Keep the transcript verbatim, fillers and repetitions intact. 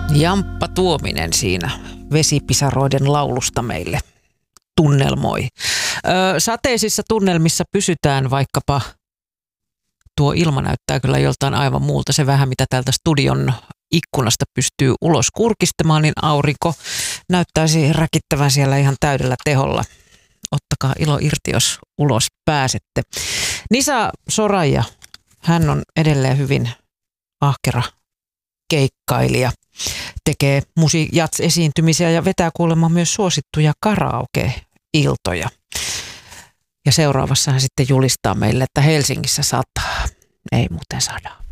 Jamppa Tuominen siinä vesipisaroiden laulusta meille tunnelmoi. Ö, sateisissa tunnelmissa pysytään, vaikkapa tuo ilma näyttää kyllä joltain aivan muulta. Se vähän, mitä täältä studion ikkunasta pystyy ulos kurkistamaan, niin aurinko näyttäisi räkittävän siellä ihan täydellä teholla. Ottakaa ilo irti, jos ulos pääsette. Nisa Soraja, hän on edelleen hyvin ahkera keikkailija. Tekee musi- jats-esiintymisiä ja vetää kuulemma myös suosittuja karaoke-iltoja. Ja seuraavassa hän sitten julistaa meille, että Helsingissä sataa. Ei muuten sadaa.